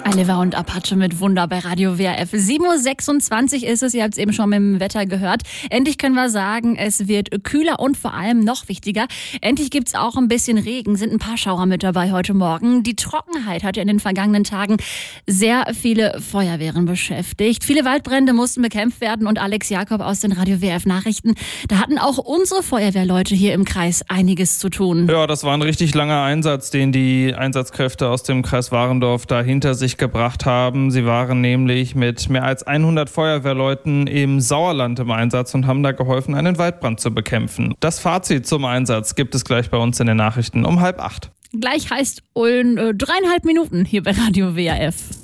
Oliver und Apache mit Wunder bei Radio WRF. 7.26 Uhr ist es, ihr habt es eben schon mit dem Wetter gehört. Endlich können wir sagen, es wird kühler und vor allem noch wichtiger. Endlich gibt es auch ein bisschen Regen, sind ein paar Schauer mit dabei heute Morgen. Die Trockenheit hat ja in den vergangenen Tagen sehr viele Feuerwehren beschäftigt. Viele Waldbrände mussten bekämpft werden und Alex Jakob aus den Radio WRF Nachrichten, da hatten auch unsere Feuerwehrleute hier im Kreis einiges zu tun. Ja, das war ein richtig langer Einsatz, den die Einsatzkräfte aus dem Kreis Warendorf da hinter sich gebracht haben. Sie waren nämlich mit mehr als 100 Feuerwehrleuten im Sauerland im Einsatz und haben da geholfen, einen Waldbrand zu bekämpfen. Das Fazit zum Einsatz gibt es gleich bei uns in den Nachrichten um 7:30. Gleich heißt Ulm 3,5 Minuten hier bei Radio WRF.